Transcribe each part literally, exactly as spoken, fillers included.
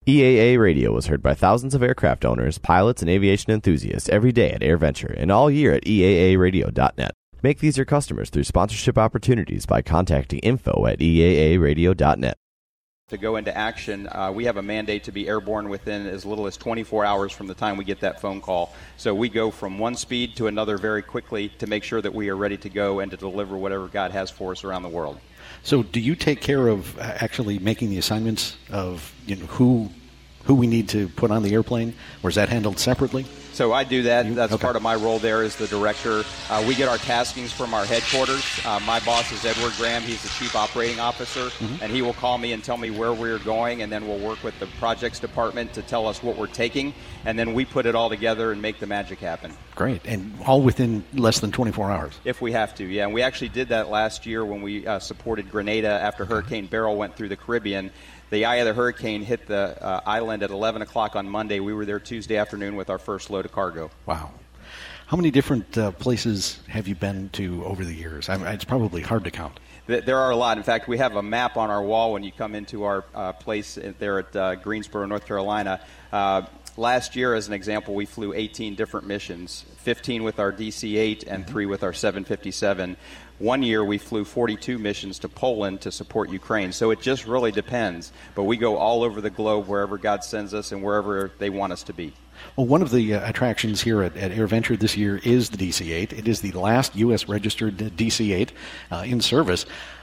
E A A Radio is heard by thousands of aircraft owners, pilots, and aviation enthusiasts every day at AirVenture and all year at E A A radio dot net. Make these your customers through sponsorship opportunities by contacting info at E A A radio dot net. To go into action, uh, we have a mandate to be airborne within as little as twenty-four hours from the time we get that phone call. So we go from one speed to another very quickly to make sure that we are ready to go and to deliver whatever God has for us around the world. So do you take care of actually making the assignments of, you know, who who we need to put on the airplane, or is that handled separately? So I do that. That's okay. part of my role there as the director. Uh, we get our taskings from our headquarters. Uh, my boss is Edward Graham. He's the chief operating officer, mm-hmm. and he will call me and tell me where we're going, and then we'll work with the projects department to tell us what we're taking, and then we put it all together and make the magic happen. Great. And all within less than twenty-four hours? If we have to, yeah. And we actually did that last year when we uh, supported Grenada after Hurricane Beryl went through the Caribbean. The eye of the hurricane hit the uh, island at eleven o'clock on Monday. We were there Tuesday afternoon with our first load of cargo. Wow. How many different uh, places have you been to over the years? I mean, it's probably hard to count. There are a lot. In fact, we have a map on our wall when you come into our uh, place there at uh, Greensboro, North Carolina. Uh, last year, as an example, we flew eighteen different missions, fifteen with our D C eight and three with our seven fifty-seven. One year we flew forty-two missions to Poland to support Ukraine. So it just really depends. But we go all over the globe wherever God sends us and wherever they want us to be. Well, one of the uh, attractions here at, at AirVenture this year is the D C eight. It is the last U S registered D C eight uh, in service.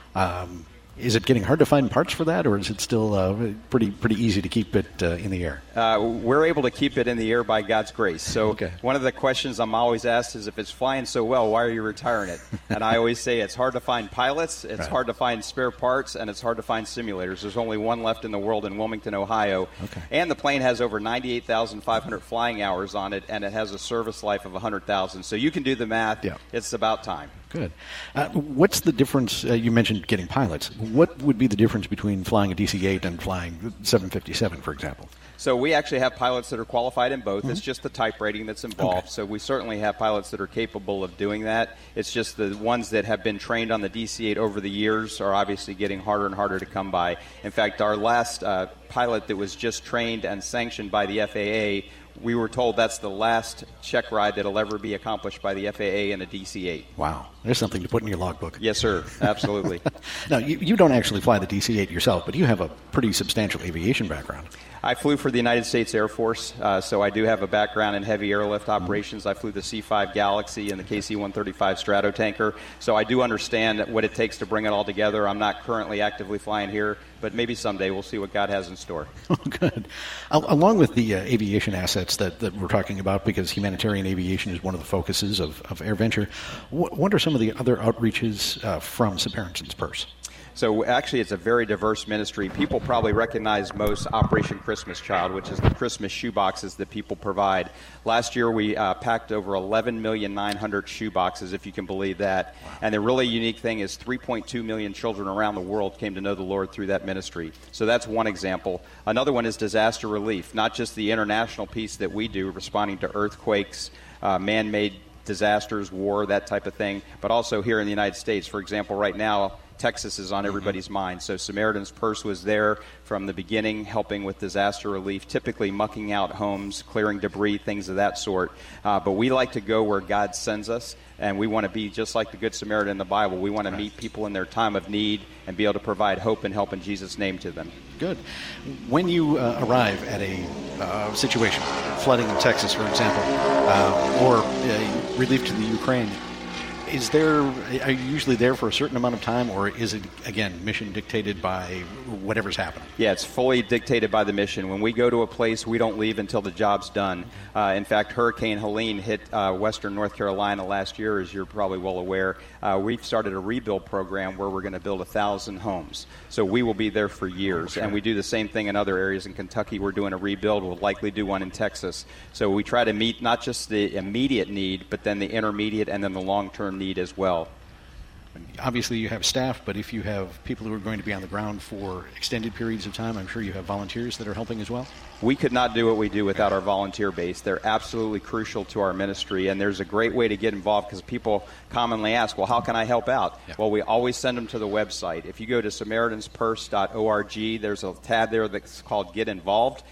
Um, is it getting hard to find parts for that, or is it still uh, pretty pretty easy to keep it uh, in the air? Uh, we're able to keep it in the air by God's grace. So okay. One of the questions I'm always asked is, if it's flying so well, why are you retiring it? And I always say it's hard to find pilots, it's right. hard to find spare parts, and it's hard to find simulators. There's only one left in the world in Wilmington, Ohio. Okay. And the plane has over ninety-eight thousand five hundred flying hours on it, and it has a service life of one hundred thousand. So you can do the math. Yeah. It's about time. Good. Uh, what's the difference? Uh, you mentioned getting pilots. What would be the difference between flying a D C eight and flying seven fifty-seven, for example? So we actually have pilots that are qualified in both. Mm-hmm. It's just the type rating that's involved. Okay. So we certainly have pilots that are capable of doing that. It's just the ones that have been trained on the D C eight over the years are obviously getting harder and harder to come by. In fact, our last uh, pilot that was just trained and sanctioned by the F A A, we were told that's the last check ride that'll ever be accomplished by the F A A in a D C eight. Wow. There's something to put in your logbook. Yes, sir. Absolutely. Now, you, you don't actually fly the D C eight yourself, but you have a pretty substantial aviation background. I flew for the United States Air Force, uh, so I do have a background in heavy airlift operations. Mm-hmm. I flew the C five Galaxy and the K C one thirty-five Stratotanker, so I do understand what it takes to bring it all together. I'm not currently actively flying here, but maybe someday we'll see what God has in store. Oh, good. Al- along with the uh, aviation assets that, that we're talking about, because humanitarian aviation is one of the focuses of, of AirVenture, wh- what are some of the other outreaches uh, from Samaritan's Purse? So actually it's a very diverse ministry. People probably recognize most Operation Christmas Child, which is the Christmas shoe boxes that people provide. Last year we uh, packed over eleven million nine hundred shoe boxes, if you can believe that. Wow. And the really unique thing is three point two million children around the world came to know the Lord through that ministry. So that's one example. Another one is disaster relief, not just the international piece that we do, responding to earthquakes, uh, man-made disasters, war, that type of thing, but also here in the United States. For example, right now, Texas is on everybody's mind. So Samaritan's Purse was there from the beginning, helping with disaster relief, typically mucking out homes, clearing debris, things of that sort. Uh, but we like to go where God sends us, and we want to be just like the Good Samaritan in the Bible. We want to meet people in their time of need and be able to provide hope and help in Jesus' name to them. Good. When you uh, arrive at a uh, situation, flooding in Texas, for example, uh, or uh, relief to the Ukraine, is there, are you usually there for a certain amount of time, or is it, again, mission dictated by whatever's happening? Yeah, it's fully dictated by the mission. When we go to a place, we don't leave until the job's done. Uh, in fact, Hurricane Helene hit uh, western North Carolina last year, as you're probably well aware. Uh, we've started a rebuild program where we're going to build a thousand homes. So we will be there for years. Sure. And we do the same thing in other areas. In Kentucky, we're doing a rebuild. We'll likely do one in Texas. So we try to meet not just the immediate need, but then the intermediate and then the long-term need as well. Obviously, you have staff, but if you have people who are going to be on the ground for extended periods of time, I'm sure you have volunteers that are helping as well? We could not do what we do without our volunteer base. They're absolutely crucial to our ministry, and there's a great way to get involved because people commonly ask, well, how can I help out? Yeah. Well, we always send them to the website. If you go to samaritans purse dot org, there's a tab there that's called Get Involved,